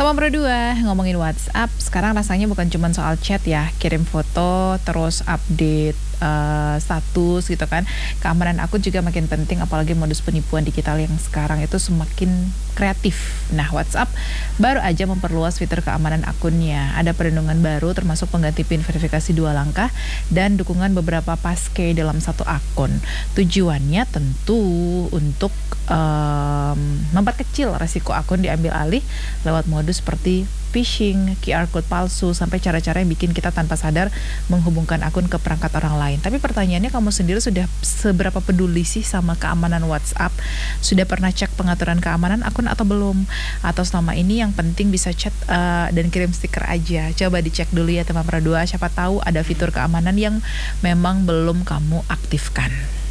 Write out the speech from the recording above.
Teman berdua ngomongin WhatsApp, sekarang rasanya bukan cuma soal chat ya, kirim foto, terus update status gitu kan. Keamanan akun juga makin penting, apalagi modus penipuan digital yang sekarang itu semakin kreatif. Nah, WhatsApp baru aja memperluas fitur keamanan akunnya. Ada perlindungan baru termasuk pengganti PIN verifikasi 2 langkah dan dukungan beberapa passkey dalam satu akun. Tujuannya tentu untuk memperkecil resiko akun diambil alih lewat modus seperti phishing, QR code palsu, sampai cara-cara yang bikin kita tanpa sadar menghubungkan akun ke perangkat orang lain. Tapi pertanyaannya, kamu sendiri sudah seberapa peduli sih sama keamanan WhatsApp? Sudah pernah cek pengaturan keamanan akun atau belum? Atau selama ini yang penting bisa chat dan kirim stiker aja? Coba dicek dulu ya teman berdua, siapa tahu ada fitur keamanan yang memang belum kamu aktifkan.